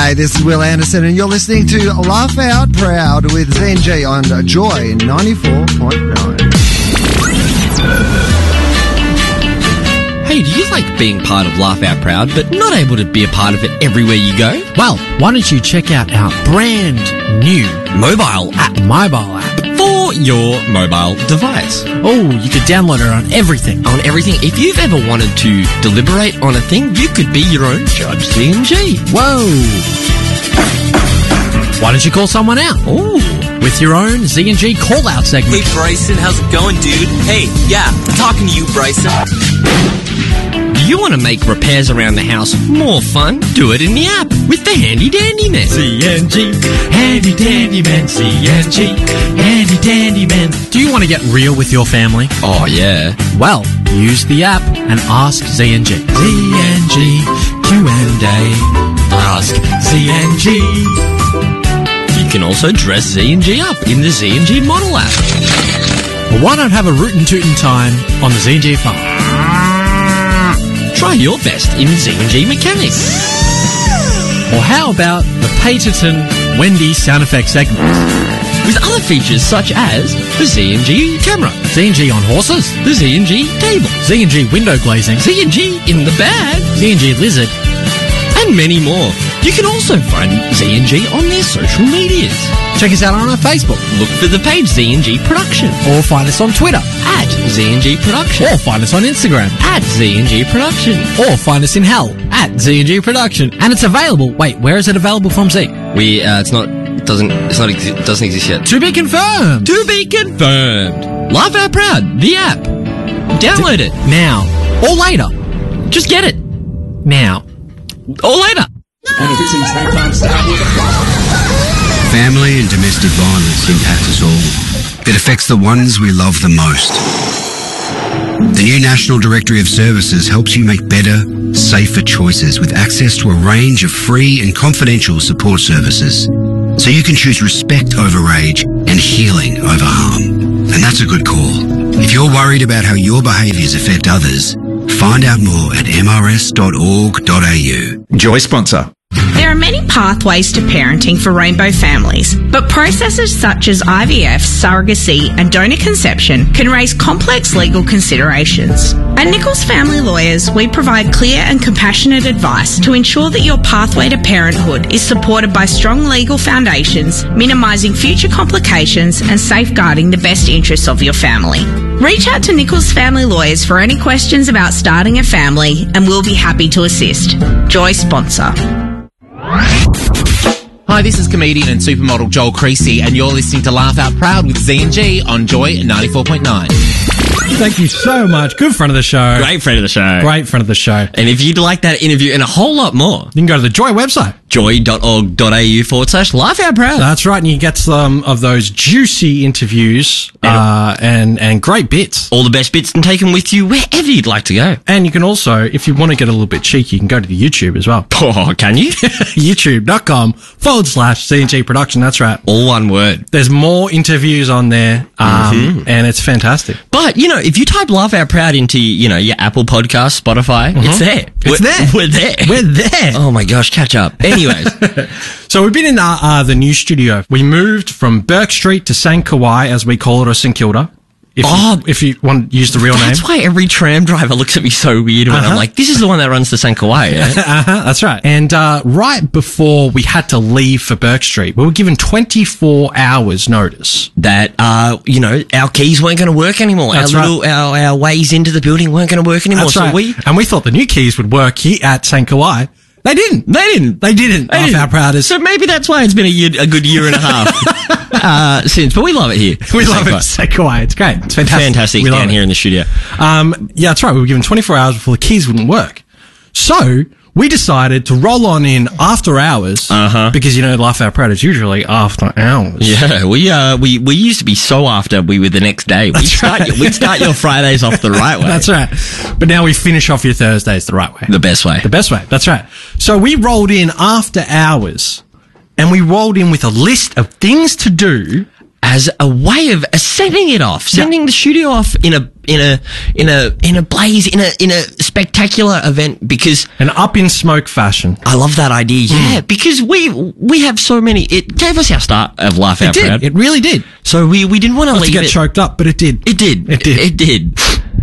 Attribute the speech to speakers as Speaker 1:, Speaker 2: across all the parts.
Speaker 1: Hey, this is Will Anderson, and you're listening to Laugh Out Proud with ZNG on Joy 94.9.
Speaker 2: Hey, do you like being part of Laugh Out Proud, but not able to be a part of it everywhere you go?
Speaker 3: Well, why don't you check out our brand new
Speaker 2: Mobile app for your mobile device.
Speaker 3: Oh, you could download it on everything.
Speaker 2: On everything. If you've ever wanted to deliberate on a thing, you could be your own Judge ZNG.
Speaker 3: Whoa! Why don't you call someone out?
Speaker 2: Ooh.
Speaker 3: With your own ZNG call-out segment.
Speaker 4: Hey, Bryson, how's it going, dude? Hey, yeah, I'm talking to you, Bryson.
Speaker 2: Do you want to make repairs around the house more fun? Do it in the app with the Handy Dandy Man.
Speaker 3: ZNG, Handy Dandy Man, ZNG, Handy Dandy Man. Do you want to get real with your family?
Speaker 2: Oh, yeah.
Speaker 3: Well, use the app and ask ZNG. ZNG, Q&A, ask ZNG.
Speaker 2: You can also dress ZNG up in the ZNG model app.
Speaker 3: Well, why not have a rootin' tootin' time on the ZNG farm?
Speaker 2: Try your best in ZNG Mechanic.
Speaker 3: Or how about the Paterton Wendy sound effect segment?
Speaker 2: With other features such as the ZNG camera,
Speaker 3: ZNG on horses,
Speaker 2: the ZNG table,
Speaker 3: ZNG window glazing,
Speaker 2: ZNG in the bag,
Speaker 3: ZNG lizard,
Speaker 2: and many more. You can also find ZNG on their social medias.
Speaker 3: Check us out on our Facebook.
Speaker 2: Look for the page ZNG Production.
Speaker 3: Or find us on Twitter.
Speaker 2: At ZNG Production.
Speaker 3: Or find us on Instagram.
Speaker 2: At ZNG Production.
Speaker 3: Or find us in hell. At ZNG Production. And it's available. Wait, where is it available from, Z?
Speaker 2: It doesn't exist yet.
Speaker 3: To be confirmed.
Speaker 2: To be confirmed. Laugh Out Proud, the app. Download it.
Speaker 3: Now. Or later.
Speaker 2: Just get it.
Speaker 3: Now.
Speaker 2: Or later.
Speaker 5: Family and domestic violence impact us all. It affects the ones we love the most. The new National Directory of Services helps you make better, safer choices with access to a range of free and confidential support services. So you can choose respect over rage and healing over harm. And that's a good call. If you're worried about how your behaviours affect others, find out more at mrs.org.au.
Speaker 6: Joy sponsor.
Speaker 7: There are many pathways to parenting for rainbow families, but processes such as IVF, surrogacy, and donor conception can raise complex legal considerations. At Nichols Family Lawyers, we provide clear and compassionate advice to ensure that your pathway to parenthood is supported by strong legal foundations, minimising future complications and safeguarding the best interests of your family. Reach out to Nichols Family Lawyers for any questions about starting a family, and we'll be happy to assist. Joy sponsor.
Speaker 8: Hi, this is comedian and supermodel Joel Creasy, and you're listening to Laugh Out Proud with ZNG on Joy 94.9.
Speaker 3: Thank you so much. Good friend of the show.
Speaker 2: Great friend of the show.
Speaker 3: Great friend of the show.
Speaker 2: And if you'd like that interview and a whole lot more,
Speaker 3: you can go to the Joy website.
Speaker 2: joy.org.au/Laugh Out Proud.
Speaker 3: That's right, and you get some of those juicy interviews and great bits.
Speaker 2: All the best bits, and take them with you wherever you'd like to go.
Speaker 3: And you can also, if you want to get a little bit cheeky, you can go to the YouTube as well.
Speaker 2: Oh, can you?
Speaker 3: YouTube.com/CNG Production. That's right.
Speaker 2: All one word.
Speaker 3: There's more interviews on there, and it's fantastic.
Speaker 2: But, if you type Laugh Out Proud into, your Apple Podcast, Spotify, it's there.
Speaker 3: We're there. We're there.
Speaker 2: Oh my gosh, catch up. Anyways.
Speaker 3: So we've been in the new studio. We moved from Burke Street to St. Kauai, as we call it, or St. Kilda. If you want to use the real name.
Speaker 2: That's why every tram driver looks at me so weird when I'm like, this is the one that runs to St. Kauai, yeah?
Speaker 3: That's right. And right before we had to leave for Burke Street, we were given 24 hours notice.
Speaker 2: That, our keys weren't going to work anymore.
Speaker 3: That's
Speaker 2: Our ways into the building weren't going to work anymore.
Speaker 3: That's right. And we thought the new keys would work here at St. Kauai. They didn't. Laugh Out Proud.
Speaker 2: So maybe that's why it's been a good year and a half since. But we love it here.
Speaker 3: We love it. St. Kauai. It's great. It's fantastic.
Speaker 2: Down here in the studio.
Speaker 3: Yeah, that's right. We were given 24 hours before the keys wouldn't work. So we decided to roll on in after hours. Because, Laugh Out Proud is usually after hours.
Speaker 2: Yeah, we used to be so after we were the next day. We'd start your Fridays off the right way.
Speaker 3: That's right. But now we finish off your Thursdays the right way.
Speaker 2: The best way.
Speaker 3: The best way. That's right. So we rolled in after hours, and we rolled in with a list of things to do
Speaker 2: as a way of sending it off, sending the studio off in a blaze, in a spectacular event, because
Speaker 3: An up in smoke fashion.
Speaker 2: I love that idea. Yeah, because we have so many. It gave us our start of Laugh Out Proud.
Speaker 3: It really did.
Speaker 2: So we didn't want to
Speaker 3: Not
Speaker 2: leave
Speaker 3: to get
Speaker 2: it.
Speaker 3: choked up, but it did.
Speaker 2: It did.
Speaker 3: It did.
Speaker 2: It did.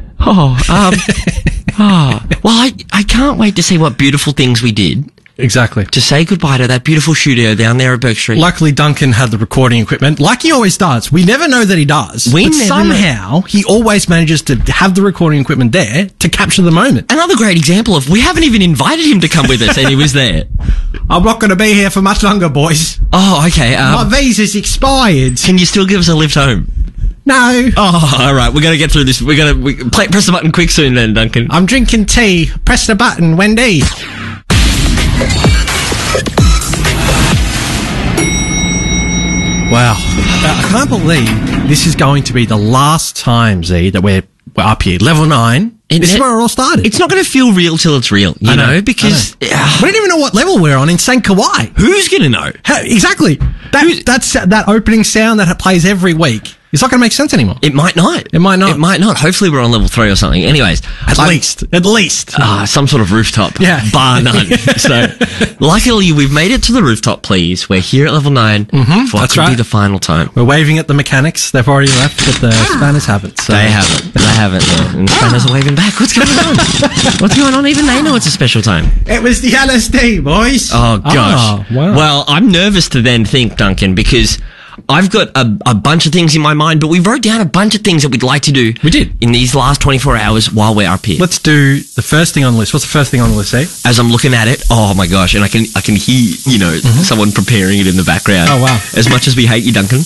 Speaker 2: Well, I can't wait to see what beautiful things we did
Speaker 3: Exactly.
Speaker 2: to say goodbye to that beautiful studio down there at Burke Street.
Speaker 3: Luckily, Duncan had the recording equipment, like he always does. We never know that he does.
Speaker 2: We
Speaker 3: but
Speaker 2: never
Speaker 3: somehow he always manages to have the recording equipment there to capture the moment.
Speaker 2: Another great example of we haven't even invited him to come with us, and he was there.
Speaker 3: I'm not going to be here for much longer, boys.
Speaker 2: Oh, okay.
Speaker 3: My visa's expired.
Speaker 2: Can you still give us a lift home?
Speaker 3: No.
Speaker 2: Oh, all right. We're going to get through this. Press the button quick soon then, Duncan.
Speaker 3: I'm drinking tea. Press the button, Wendy. Wow. I can't believe this is going to be the last time, Z, that we're up here. Level 9. This is where it all started.
Speaker 2: It's not going to feel real till it's real, you know, because
Speaker 3: we don't even know what level we're on in St. Kauai.
Speaker 2: who's going to know?
Speaker 3: Exactly. That's that opening sound that plays every week. It's not going to make sense anymore.
Speaker 2: It might not.
Speaker 3: It might not.
Speaker 2: It might not. Hopefully we're on level 3 or something. Anyways.
Speaker 3: At least.
Speaker 2: Some sort of rooftop.
Speaker 3: Yeah.
Speaker 2: Bar none. So, luckily we've made it to the rooftop, please. We're here at level 9 for what
Speaker 3: that's
Speaker 2: could be
Speaker 3: right.
Speaker 2: the final time.
Speaker 3: We're waving at the mechanics. They've already left, but the spanners haven't. So.
Speaker 2: They haven't. Yeah. And the spanners are waving back. What's going on? What's going on? Even they know it's a special time.
Speaker 3: It was the LSD, boys.
Speaker 2: Oh, gosh.
Speaker 3: Oh, wow.
Speaker 2: Well, I'm nervous to then think, Duncan, because I've got a bunch of things in my mind, but we wrote down a bunch of things that we'd like to do.
Speaker 3: We did.
Speaker 2: In these last 24 hours while we're up here.
Speaker 3: Let's do the first thing on the list. What's the first thing on the list, eh?
Speaker 2: As I'm looking at it, oh my gosh, and I can hear, someone preparing it in the background.
Speaker 3: Oh, wow.
Speaker 2: As much as we hate you, Duncan,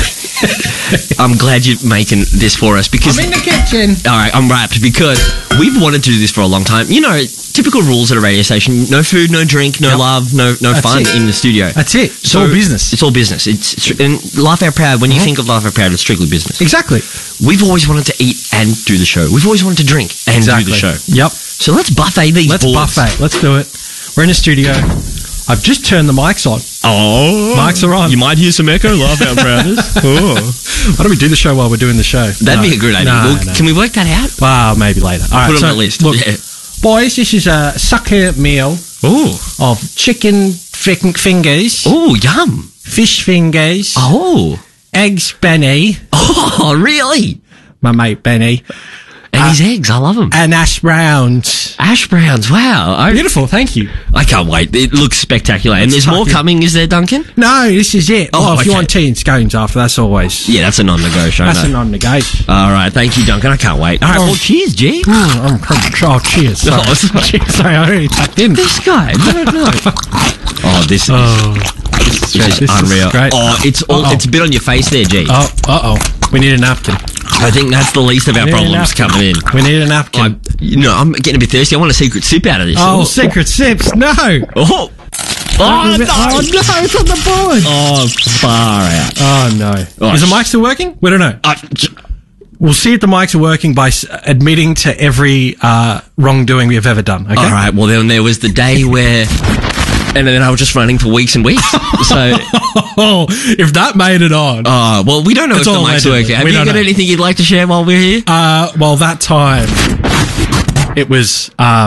Speaker 2: I'm glad you're making this for us because...
Speaker 3: I'm in the kitchen.
Speaker 2: All right, I'm wrapped because we've wanted to do this for a long time. You know, typical rules at a radio station: no food, no drink, no love, no fun in the studio.
Speaker 3: That's it. It's all business.
Speaker 2: It's all business. And Laugh Out Proud, when you think of Laugh Out Proud, it's strictly business.
Speaker 3: Exactly.
Speaker 2: We've always wanted to eat and do the show. We've always wanted to drink and do the show.
Speaker 3: Yep.
Speaker 2: So let's buffet these
Speaker 3: Let's
Speaker 2: balls.
Speaker 3: buffet. Let's do it. We're in a studio. I've just turned the mics on.
Speaker 2: Oh.
Speaker 3: Mics are on.
Speaker 2: You might hear some echo, Laugh Out Prouders. Oh.
Speaker 3: Why don't we do the show while we're doing the show?
Speaker 2: That'd be a good idea.
Speaker 3: No,
Speaker 2: Well,
Speaker 3: no.
Speaker 2: Can we work that out?
Speaker 3: Well, maybe later. All right,
Speaker 2: Put it
Speaker 3: so,
Speaker 2: on the list.
Speaker 3: Look,
Speaker 2: Yeah.
Speaker 3: boys, this is a succulent meal
Speaker 2: Oh.
Speaker 3: of chicken fingers,
Speaker 2: Oh, yum.
Speaker 3: fish fingers,
Speaker 2: Oh.
Speaker 3: eggs Benny,
Speaker 2: Oh, really?
Speaker 3: my mate Benny,
Speaker 2: And his eggs, I love them.
Speaker 3: and ash browns.
Speaker 2: Ash browns, wow.
Speaker 3: Beautiful, thank you.
Speaker 2: I can't wait. It looks spectacular. And there's more
Speaker 3: fucking-
Speaker 2: coming, is there, Duncan?
Speaker 3: No, this is it.
Speaker 2: Oh,
Speaker 3: If you
Speaker 2: okay.
Speaker 3: want tea and scones after, that's always...
Speaker 2: Yeah, that's a non-negotiable.
Speaker 3: That's a non-negation.
Speaker 2: All right, thank you, Duncan. I can't wait. All right, well, cheers, G.
Speaker 3: Oh, cheers. Sorry.
Speaker 2: Oh, sorry.
Speaker 3: Sorry, I already tucked in.
Speaker 2: This guy, no. Oh, this is
Speaker 3: This is
Speaker 2: unreal.
Speaker 3: great.
Speaker 2: Oh, it's a bit on your face there, G.
Speaker 3: Oh, uh-oh. We need a napkin.
Speaker 2: I think that's the least of our
Speaker 3: We need a
Speaker 2: problems
Speaker 3: napkin.
Speaker 2: coming in.
Speaker 3: We need a napkin.
Speaker 2: I'm getting a bit thirsty. I want a secret sip out of this.
Speaker 3: Oh, secret sips. No.
Speaker 2: Oh,
Speaker 3: Oh,
Speaker 2: no.
Speaker 3: no, it's on the board.
Speaker 2: Oh, far out.
Speaker 3: Oh, no.
Speaker 2: Oh,
Speaker 3: Is the mic still working? We don't know. We'll see if the mics are working by admitting to every wrongdoing we have ever done. Okay.
Speaker 2: All right. Well, then there was the day where, and then I was just running for weeks and weeks. So,
Speaker 3: Oh, if that made it on.
Speaker 2: well, we don't know
Speaker 3: It's
Speaker 2: if the
Speaker 3: all
Speaker 2: mics
Speaker 3: allegedly.
Speaker 2: working. Have
Speaker 3: We
Speaker 2: you
Speaker 3: don't
Speaker 2: got
Speaker 3: know.
Speaker 2: anything you'd like to share while we're here?
Speaker 3: Well, that time it was,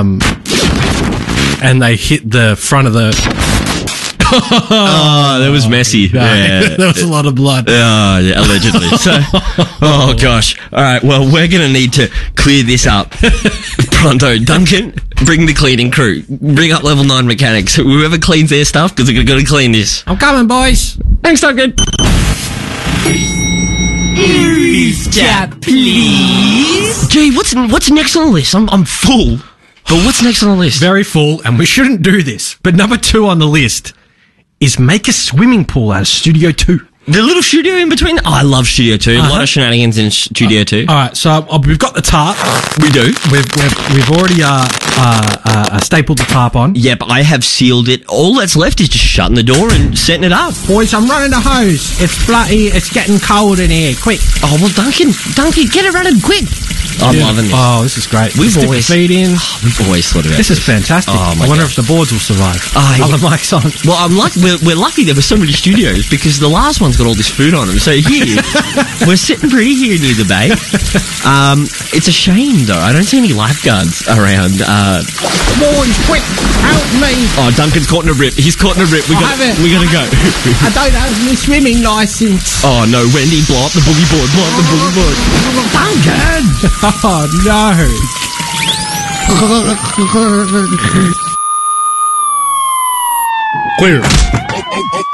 Speaker 3: and they hit the front of the.
Speaker 2: Oh, that was messy.
Speaker 3: There was a lot of blood.
Speaker 2: Oh, yeah, allegedly. So, oh gosh. All right. Well, we're going to need to clear this up pronto. Duncan, bring the cleaning crew. Bring up level 9 mechanics. Whoever cleans their stuff, because they're going to clean this.
Speaker 3: I'm coming, boys.
Speaker 2: Thanks, Duncan.
Speaker 4: please.
Speaker 2: Gee, what's next on the list? I'm full. But what's next on the list?
Speaker 3: Very full, and we shouldn't do this. But number 2 on the list is make a swimming pool out of Studio 2.
Speaker 2: The little studio in between. Oh, I love Studio 2. A lot of shenanigans in Studio 2.
Speaker 3: All right, so we've got the tarp.
Speaker 2: We do.
Speaker 3: We've already stapled the tarp on.
Speaker 2: Yep, I have sealed it. All that's left is just shutting the door and setting it up.
Speaker 3: Boys, I'm running the hose. It's bloody. It's getting cold in here. Quick.
Speaker 2: Oh, well, Duncan, get it running quick. I'm loving this.
Speaker 3: Oh, this is great.
Speaker 2: We've
Speaker 3: Stick the
Speaker 2: always-
Speaker 3: feet in.
Speaker 2: We've always thought about
Speaker 3: This is fantastic.
Speaker 2: Oh, my
Speaker 3: I wonder
Speaker 2: God.
Speaker 3: if the boards will survive.
Speaker 2: Oh,
Speaker 3: Are
Speaker 2: yeah.
Speaker 3: the mics on?
Speaker 2: Well, I'm lucky. We're lucky there were so many studios because the last ones everyone's got all this food on them. So here, we're sitting pretty here near the bay. It's a shame, though. I don't see any lifeguards around.
Speaker 3: Boys, quick, help me.
Speaker 2: Oh, Duncan's caught in a rip. He's caught in a rip. We gotta go.
Speaker 3: I don't have my swimming licence.
Speaker 2: Oh, no, Wendy, blow up the boogie board. Blow up the boogie board. Duncan!
Speaker 3: Oh, no.
Speaker 6: Clear.